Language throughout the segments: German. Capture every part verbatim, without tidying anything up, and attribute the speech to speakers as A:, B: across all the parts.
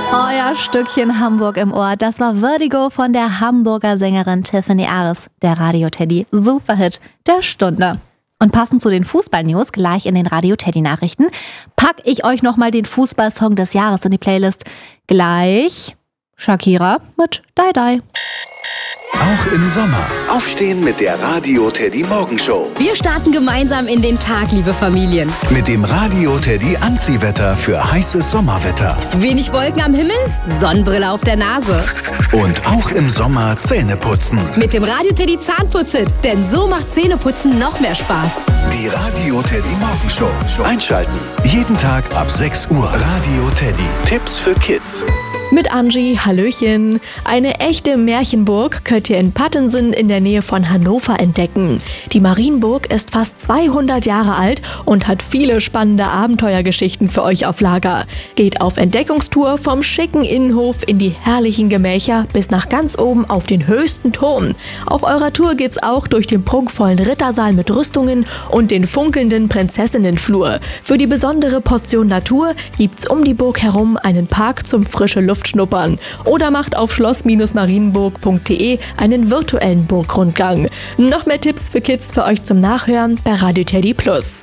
A: Euer Stückchen Hamburg im Ohr. Das war Vertigo von der Hamburger Sängerin Tiffany Ares. Der Radio-Teddy Superhit der Stunde. Und passend zu den Fußball-News, gleich in den Radio-Teddy-Nachrichten, pack ich euch nochmal den Fußballsong des Jahres in die Playlist. Gleich Shakira mit Die Die.
B: Auch im Sommer. Aufstehen mit der Radio-Teddy Morgenshow.
C: Wir starten gemeinsam in den Tag, liebe Familien.
B: Mit dem Radio-Teddy Anziehwetter für heißes Sommerwetter.
C: Wenig Wolken am Himmel, Sonnenbrille auf der Nase.
B: Und auch im Sommer Zähne putzen.
C: Mit dem Radio-Teddy Zahnputz-Hit, denn so macht Zähneputzen noch mehr Spaß.
B: Die Radio-Teddy Morgenshow. Einschalten. Jeden Tag ab sechs Uhr. Radio-Teddy. Tipps für Kids.
D: Mit Angie, Hallöchen. Eine echte Märchenburg könnt ihr in Pattensen in der Nähe von Hannover entdecken. Die Marienburg ist fast zweihundert Jahre alt und hat viele spannende Abenteuergeschichten für euch auf Lager. Geht auf Entdeckungstour vom schicken Innenhof in die herrlichen Gemächer bis nach ganz oben auf den höchsten Turm. Auf eurer Tour geht's auch durch den prunkvollen Rittersaal mit Rüstungen und den funkelnden Prinzessinnenflur. Für die besondere Portion Natur gibt's um die Burg herum einen Park zum frische Luft schnuppern. Oder macht auf schloss marienburg punkt de einen virtuellen Burgrundgang. Noch mehr Tipps für Kids für euch zum Nachhören bei Radio Teddy Plus.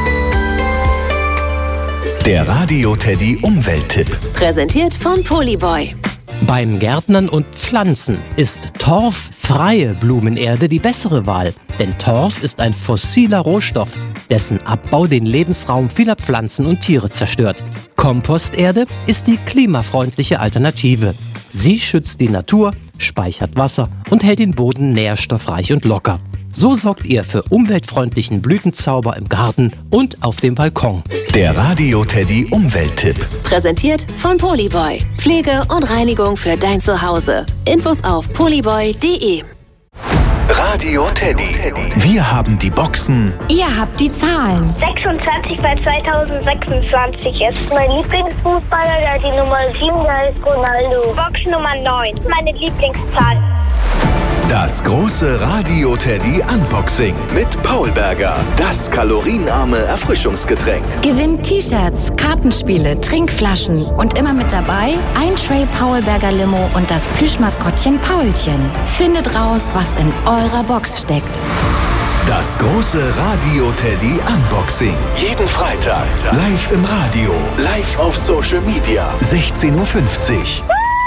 B: Der Radio-Teddy Umwelttipp.
C: Präsentiert von Polyboy.
E: Beim Gärtnern und Pflanzen ist torffreie Blumenerde die bessere Wahl. Denn Torf ist ein fossiler Rohstoff, dessen Abbau den Lebensraum vieler Pflanzen und Tiere zerstört. Komposterde ist die klimafreundliche Alternative. Sie schützt die Natur, speichert Wasser und hält den Boden nährstoffreich und locker. So sorgt ihr für umweltfreundlichen Blütenzauber im Garten und auf dem Balkon.
B: Der Radio-Teddy Umwelttipp.
C: Präsentiert von Polyboy. Pflege und Reinigung für dein Zuhause. Infos auf polyboy punkt de.
B: Radio-Teddy. Wir haben die Boxen.
C: Ihr habt die Zahlen.
F: sechsundzwanzig bei zweitausendsechsundzwanzig ist mein Lieblingsfußballer, der die Nummer sieben, der ist Ronaldo. Box Nummer neun, meine Lieblingszahl.
B: Das große Radio-Teddy Unboxing mit Paul Berger. Das kalorienarme Erfrischungsgetränk.
C: Gewinnt T-Shirts, Kartenspiele, Trinkflaschen und immer mit dabei ein Tray Paul Berger Limo und das Plüschmaskottchen Paulchen. Findet raus, was in eurer Box steckt.
B: Das große Radio-Teddy Unboxing. Jeden Freitag. Live im Radio. Live auf Social Media. sechzehn Uhr fünfzig.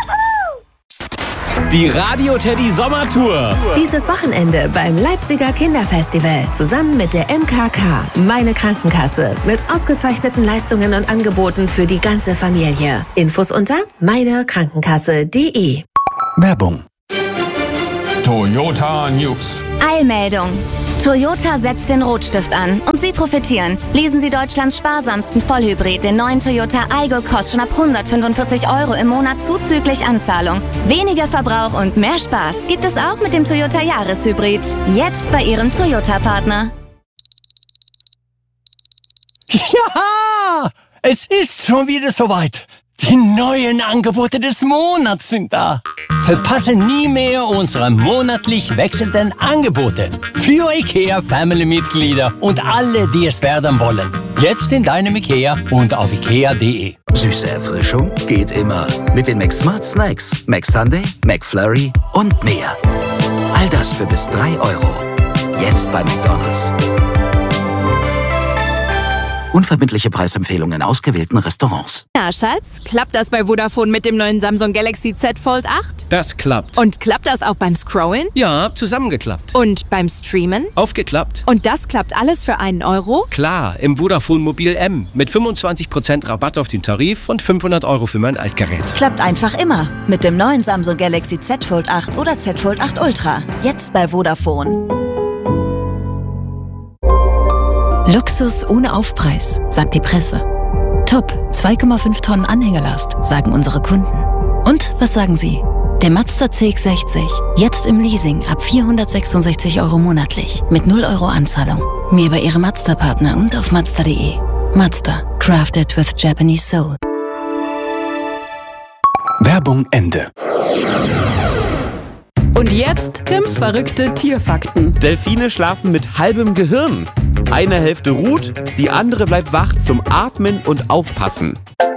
G: Die Radio-Teddy Sommertour.
H: Dieses Wochenende beim Leipziger Kinderfestival zusammen mit der M K K, meine Krankenkasse, mit ausgezeichneten Leistungen und Angeboten für die ganze Familie. Infos unter meine krankenkasse punkt de.
B: Werbung.
I: Toyota News.
J: Eilmeldung. Toyota setzt den Rotstift an und Sie profitieren. Lesen Sie Deutschlands sparsamsten Vollhybrid, den neuen Toyota Aygo, kostet schon ab hundertfünfundvierzig Euro im Monat zuzüglich Anzahlung. Weniger Verbrauch und mehr Spaß gibt es auch mit dem Toyota Jahreshybrid. Jetzt bei Ihrem Toyota-Partner.
K: Ja, es ist schon wieder soweit. Die neuen Angebote des Monats sind da. Verpasse nie mehr unsere monatlich wechselnden Angebote für IKEA Family-Mitglieder und alle, die es werden wollen. Jetzt in deinem IKEA und auf ikea punkt de.
L: Süße Erfrischung geht immer. Mit den McSmart Snacks, McSunday, McFlurry und mehr. All das für bis drei Euro. Jetzt bei McDonald's. Unverbindliche Preisempfehlungen in ausgewählten Restaurants.
M: Na, Schatz, klappt das bei Vodafone mit dem neuen Samsung Galaxy Z Fold acht?
N: Das klappt.
M: Und klappt das auch beim Scrollen?
N: Ja, zusammengeklappt.
M: Und beim Streamen?
N: Aufgeklappt.
M: Und das klappt alles für einen Euro?
N: Klar, im Vodafone Mobil M. Mit fünfundzwanzig Prozent Rabatt auf den Tarif und fünfhundert Euro für mein Altgerät.
O: Klappt einfach immer. Mit dem neuen Samsung Galaxy Z Fold acht oder Z Fold acht Ultra. Jetzt bei Vodafone.
P: Luxus ohne Aufpreis, sagt die Presse. Top, zwei Komma fünf Tonnen Anhängelast, sagen unsere Kunden. Und was sagen Sie? Der Mazda C X sechzig, jetzt im Leasing ab vierhundertsechsundsechzig Euro monatlich, mit null Euro Anzahlung. Mehr bei Ihrem Mazda-Partner und auf mazda punkt de. Mazda, crafted with Japanese soul.
B: Werbung Ende.
Q: Und jetzt Tims verrückte Tierfakten.
R: Delfine schlafen mit halbem Gehirn. Eine Hälfte ruht, die andere bleibt wach zum Atmen und Aufpassen.